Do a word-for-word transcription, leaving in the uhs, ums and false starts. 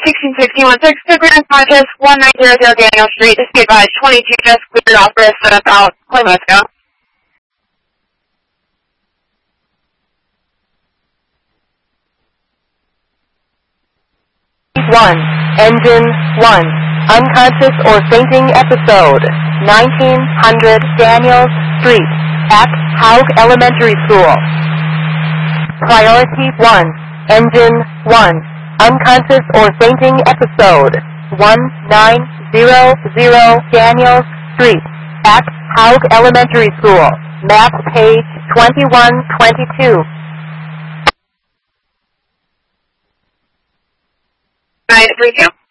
sixteen sixty-one six to Grand Marcus, one nine zero zero Daniel Street. Just be advised, twenty-two just cleared off for set up out. Claim let's go. one. Engine one. Unconscious or fainting episode. nineteen hundred Daniels Street at Haug Elementary School. Priority one. Engine one. Unconscious or fainting episode. one nine zero zero Daniels Street at Haug Elementary School. Map page twenty-one twenty-two. nine three two.